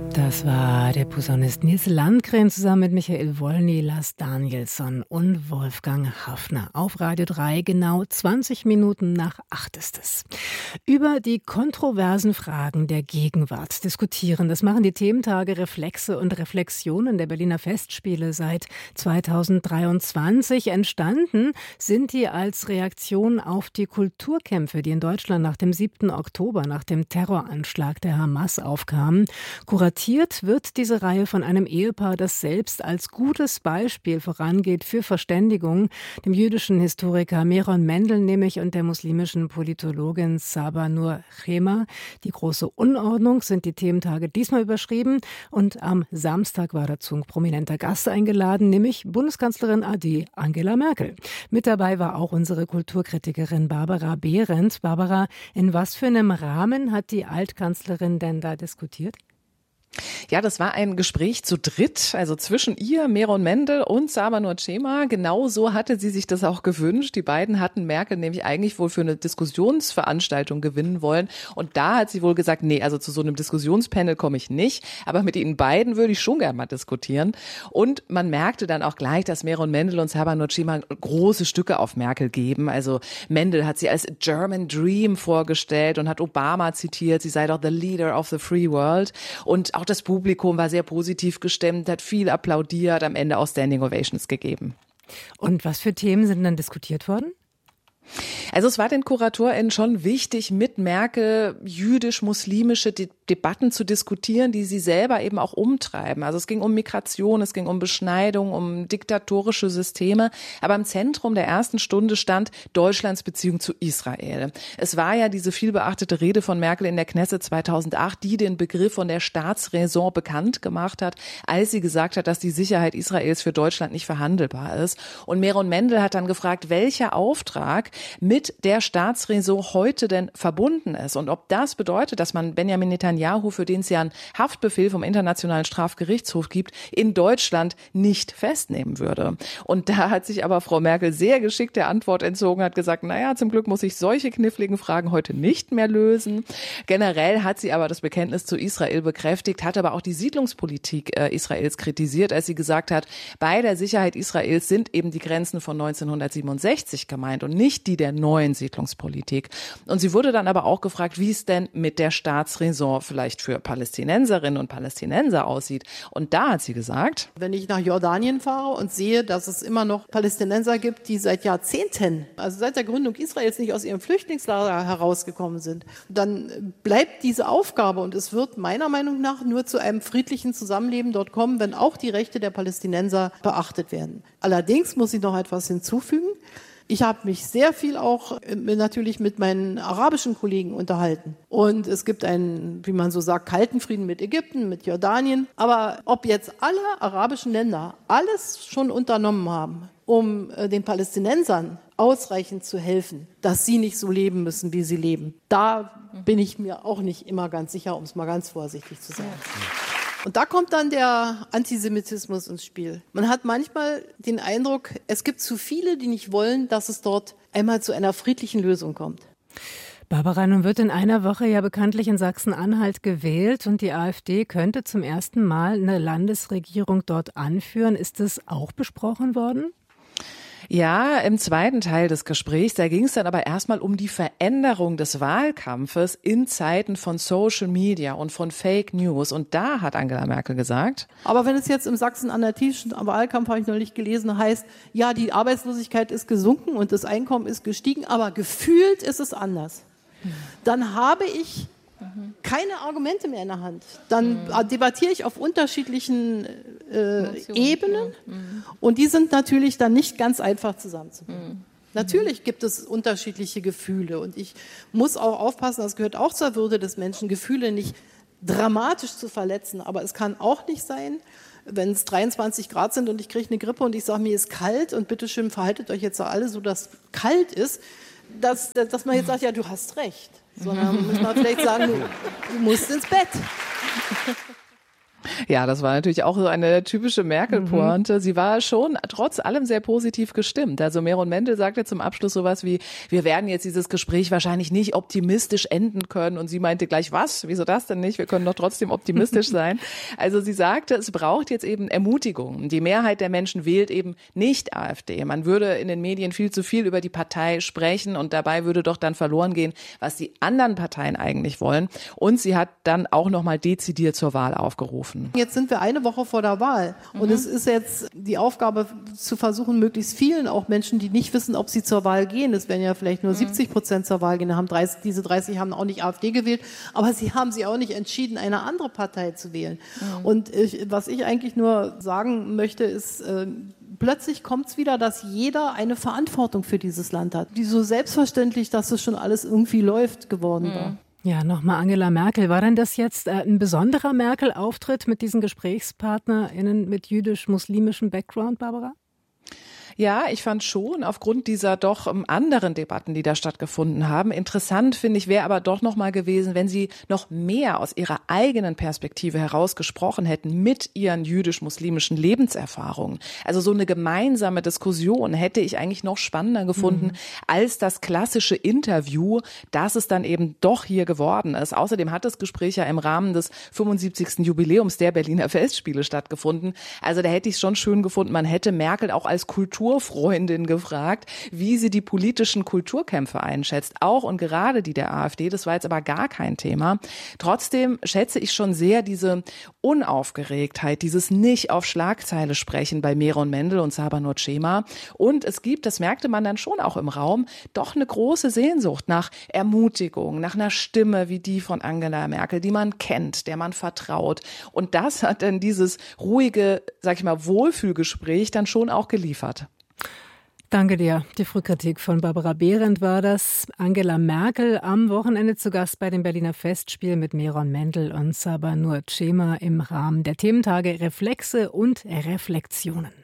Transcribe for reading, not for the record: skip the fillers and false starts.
Das war der Posaunist Nils Landgren zusammen mit Michael Wolny, Lars Danielsson und Wolfgang Hafner. Auf Radio 3 genau 20 Minuten nach 8 ist es. Über die kontroversen Fragen der Gegenwart diskutieren. Das machen die Thementage Reflexe und Reflexionen der Berliner Festspiele seit 2023. Entstanden sind die als Reaktion auf die Kulturkämpfe, die in Deutschland nach dem 7. Oktober, nach dem Terroranschlag der Hamas aufkamen. Kuratiert wird diese Reihe von einem Ehepaar, das selbst als gutes Beispiel vorangeht für Verständigung, dem jüdischen Historiker Meron Mendel nämlich und der muslimischen Politologin Saba Noor Chema. Die große Unordnung sind die Thementage diesmal überschrieben und am Samstag war dazu ein prominenter Gast eingeladen, nämlich Bundeskanzlerin AD Angela Merkel. Mit dabei war auch unsere Kulturkritikerin Barbara Behrendt. Barbara, in was für einem Rahmen hat die Altkanzlerin denn da diskutiert? Ja, das war ein Gespräch zu dritt, also zwischen ihr, Meron Mendel und Saba Noor Chema. Genau so hatte sie sich das auch gewünscht. Die beiden hatten Merkel nämlich eigentlich wohl für eine Diskussionsveranstaltung gewinnen wollen. Und da hat sie wohl gesagt, nee, also zu so einem Diskussionspanel komme ich nicht. Aber mit ihnen beiden würde ich schon gerne mal diskutieren. Und man merkte dann auch gleich, dass Meron Mendel und Saba Noor Chema große Stücke auf Merkel geben. Also Mendel hat sie als German Dream vorgestellt und hat Obama zitiert. Sie sei doch the leader of the free world. Und auch das Publikum war sehr positiv gestimmt, hat viel applaudiert, am Ende auch Standing Ovations gegeben. Und was für Themen sind dann diskutiert worden? Also es war den KuratorInnen schon wichtig, mit Merkel jüdisch-muslimische Debatten zu diskutieren, die sie selber eben auch umtreiben. Also es ging um Migration, es ging um Beschneidung, um diktatorische Systeme. Aber im Zentrum der ersten Stunde stand Deutschlands Beziehung zu Israel. Es war ja diese vielbeachtete Rede von Merkel in der Knesset 2008, die den Begriff von der Staatsräson bekannt gemacht hat, als sie gesagt hat, dass die Sicherheit Israels für Deutschland nicht verhandelbar ist. Und Meron Mendel hat dann gefragt, welcher Auftrag mit der Staatsräson heute denn verbunden ist und ob das bedeutet, dass man Benjamin Netanyahu, für den es ja einen Haftbefehl vom Internationalen Strafgerichtshof gibt, in Deutschland nicht festnehmen würde. Und da hat sich aber Frau Merkel sehr geschickt der Antwort entzogen, hat gesagt, naja, zum Glück muss ich solche kniffligen Fragen heute nicht mehr lösen. Generell hat sie aber das Bekenntnis zu Israel bekräftigt, hat aber auch die Siedlungspolitik Israels kritisiert, als sie gesagt hat, bei der Sicherheit Israels sind eben die Grenzen von 1967 gemeint und nicht die der neuen Siedlungspolitik. Und sie wurde dann aber auch gefragt, wie es denn mit der Staatsräson vielleicht für Palästinenserinnen und Palästinenser aussieht. Und da hat sie gesagt, wenn ich nach Jordanien fahre und sehe, dass es immer noch Palästinenser gibt, die seit Jahrzehnten, also seit der Gründung Israels nicht aus ihrem Flüchtlingslager herausgekommen sind, dann bleibt diese Aufgabe und es wird meiner Meinung nach nur zu einem friedlichen Zusammenleben dort kommen, wenn auch die Rechte der Palästinenser beachtet werden. Allerdings muss ich noch etwas hinzufügen. Ich habe mich sehr viel auch natürlich mit meinen arabischen Kollegen unterhalten. Und es gibt einen, wie man so sagt, kalten Frieden mit Ägypten, mit Jordanien. Aber ob jetzt alle arabischen Länder alles schon unternommen haben, um den Palästinensern ausreichend zu helfen, dass sie nicht so leben müssen, wie sie leben, da bin ich mir auch nicht immer ganz sicher, um es mal ganz vorsichtig zu sagen. Und da kommt dann der Antisemitismus ins Spiel. Man hat manchmal den Eindruck, es gibt zu viele, die nicht wollen, dass es dort einmal zu einer friedlichen Lösung kommt. Barbara, nun wird in einer Woche ja bekanntlich in Sachsen-Anhalt gewählt und die AfD könnte zum ersten Mal eine Landesregierung dort anführen. Ist das auch besprochen worden? Ja, im zweiten Teil des Gesprächs, da ging es dann aber erstmal um die Veränderung des Wahlkampfes in Zeiten von Social Media und von Fake News. Und da hat Angela Merkel gesagt, aber wenn es jetzt im sachsen-anhaltischen Wahlkampf, habe ich neulich gelesen, heißt, ja, die Arbeitslosigkeit ist gesunken und das Einkommen ist gestiegen, aber gefühlt ist es anders, dann habe ich keine Argumente mehr in der Hand. Dann debattiere ich auf unterschiedlichen Ebenen und die sind natürlich dann nicht ganz einfach zusammenzubringen. Natürlich gibt es unterschiedliche Gefühle und ich muss auch aufpassen, das gehört auch zur Würde des Menschen, Gefühle nicht dramatisch zu verletzen, aber es kann auch nicht sein, wenn es 23 Grad sind und ich kriege eine Grippe und ich sage, mir ist kalt und bitteschön verhaltet euch jetzt alle so, dass kalt ist, dass man jetzt sagt, ja, du hast recht. Sondern muss man vielleicht sagen, du musst ins Bett. Ja, das war natürlich auch so eine typische Merkel-Pointe. Sie war schon trotz allem sehr positiv gestimmt. Also Meron Mendel sagte zum Abschluss sowas wie, wir werden jetzt dieses Gespräch wahrscheinlich nicht optimistisch enden können. Und sie meinte gleich, was? Wieso das denn nicht? Wir können doch trotzdem optimistisch sein. Also sie sagte, es braucht jetzt eben Ermutigung. Die Mehrheit der Menschen wählt eben nicht AfD. Man würde in den Medien viel zu viel über die Partei sprechen und dabei würde doch dann verloren gehen, was die anderen Parteien eigentlich wollen. Und sie hat dann auch nochmal dezidiert zur Wahl aufgerufen. Jetzt sind wir eine Woche vor der Wahl und es ist jetzt die Aufgabe zu versuchen, möglichst vielen, auch Menschen, die nicht wissen, ob sie zur Wahl gehen, es werden ja vielleicht nur 70% zur Wahl gehen, diese 30 haben auch nicht AfD gewählt, aber sie haben sich auch nicht entschieden, eine andere Partei zu wählen. Und was ich eigentlich nur sagen möchte, ist, plötzlich kommt es wieder, dass jeder eine Verantwortung für dieses Land hat, die so selbstverständlich, dass es schon alles irgendwie läuft, geworden war. Ja, nochmal Angela Merkel. War denn das jetzt ein besonderer Merkel-Auftritt mit diesen GesprächspartnerInnen mit jüdisch-muslimischem Background, Barbara? Ja, ich fand schon, aufgrund dieser doch anderen Debatten, die da stattgefunden haben. Interessant, finde ich, wäre aber doch noch mal gewesen, wenn sie noch mehr aus ihrer eigenen Perspektive heraus gesprochen hätten mit ihren jüdisch-muslimischen Lebenserfahrungen. Also so eine gemeinsame Diskussion hätte ich eigentlich noch spannender gefunden als das klassische Interview, das es dann eben doch hier geworden ist. Außerdem hat das Gespräch ja im Rahmen des 75. Jubiläums der Berliner Festspiele stattgefunden. Also da hätte ich es schon schön gefunden, man hätte Merkel auch als Kulturfreundin gefragt, wie sie die politischen Kulturkämpfe einschätzt, auch und gerade die der AfD. Das war jetzt aber gar kein Thema. Trotzdem schätze ich schon sehr diese Unaufgeregtheit, dieses nicht auf Schlagzeile sprechen bei Meron Mendel und Saba Nurcema. Und es gibt, das merkte man dann schon auch im Raum, doch eine große Sehnsucht nach Ermutigung, nach einer Stimme wie die von Angela Merkel, die man kennt, der man vertraut. Und das hat dann dieses ruhige, sag ich mal, Wohlfühlgespräch dann schon auch geliefert. Danke dir. Die Frühkritik von Barbara Behrendt war das. Angela Merkel am Wochenende zu Gast bei dem Berliner Festspiel mit Meron Mendel und Saba Nurcema im Rahmen der Thementage Reflexe und Reflexionen.